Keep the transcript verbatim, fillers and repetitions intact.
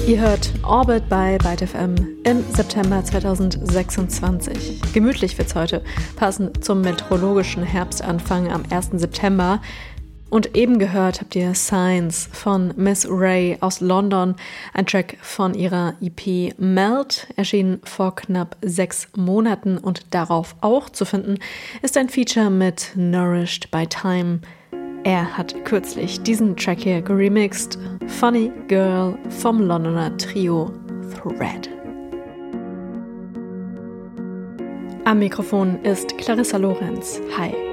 Ihr hört Orbit bei Byte F M im September zweitausendsechsundzwanzig. Gemütlich wird's heute, passend zum meteorologischen Herbstanfang am ersten September. Und eben gehört habt ihr Signs von Miss Ray aus London, ein Track von ihrer E P Melt, erschienen vor knapp sechs Monaten und darauf auch zu finden, ist ein Feature mit Nourished by Time. Er hat kürzlich diesen Track hier geremixed, Funny Girl vom Londoner Trio Thread. Am Mikrofon ist Clarissa Lorenz. Hi.